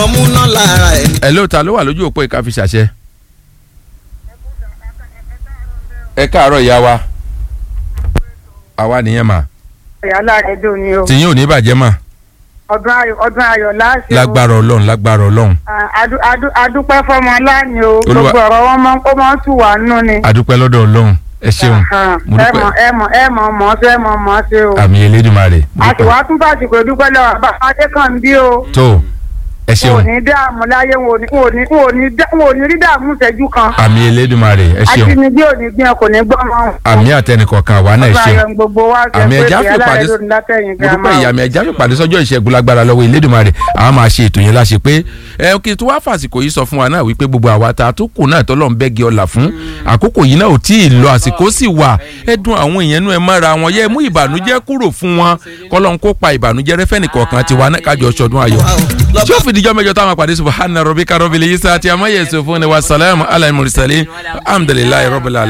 ọmú náà lára ẹ̀. ẹ ló ta ló wà lójú òpó ìka fi ṣàṣẹ. ẹ káàárọ̀ ìyá wa àwa nìyẹn mà. ìyálà rẹ̀ dùn ni o. tìyín ò ní bàjẹ́ mà. ọdún ayọ̀ láṣẹ o. lágbára ọlọ́run lágbára ọlọ́run. adúpẹ́ fọmọ láàánú o. Olúwa- gbogbo ọ̀rọ̀ wọn ó máa ń tù wá nù ni. adúpẹ́ lọ́dọ̀ ọlọ́run ẹ ṣeun mo dúpẹ́ ẹ mọ̀ ṣe o. àmì Elédùmarè mo a sì dúpẹ́ wá tún bàtìkò dúpẹ́ lọ́wọ́ bàbá Adékànbí o. tó ẹ wọn ò ṣeun ní dààmú láyé wọn ò ní rí dààmú ìṣẹ́jú kan. àmì Elédùmarè ẹ ṣeun ajínigbé ò ní gbìyànjú kò ní gbọ́ mọ́. àmì àtẹnìkọ̀ọ̀kan àwa náà ẹ ọba ṣeun ayọ̀ gbogbo wa jẹ́ àmì pé ẹja fi ìyálà pàdé rẹ̀ dùn látẹ̀yìn mo dúpẹ́ ìyá mi ẹja fi pàdé sọ́jọ́ ìṣẹ́gun lágbára lọ́wọ́ Elédùmarè àwọn máa ṣe ètò yẹn láṣẹ pé ẹ kí tó wá fàsìkò yìí sọ fún wa náà wípé gbogbo àwa ta tó kù náà tọ́lọ́ ń bẹ́gi ọ̀la fún àkókò yìí náà ò tí ì lọ àsìkò sì wà ẹ dùn àwọn èèyàn nú ẹ mọ́ra wọn yẹ mú ìbànújẹ́ kúrò fún wọn kọ́lọ́n kó pa ìbànújẹ́ rẹ́ fẹ́nìkọ̀ọ̀kan tiwa náà kájọ ṣọdún ayọ̀ tí ó fi dijọ́ mẹ́jọ táwọn àpàdé subhana rabbika rabbil izzati amma yasifun wa salamun ala al mursalin alhamdulillahi rabbil alamin.